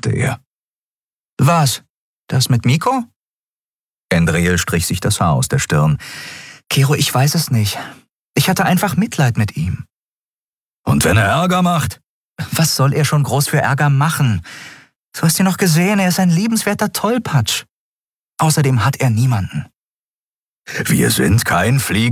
sagte er. Was? Das mit Miko? Andriel strich sich das Haar aus der Stirn. Kero, ich weiß es nicht. Ich hatte einfach Mitleid mit ihm. Und wenn er Ärger macht? Was soll er schon groß für Ärger machen? Du hast ihn noch gesehen, er ist ein liebenswerter Tollpatsch. Außerdem hat er niemanden. Wir sind kein Fliegen.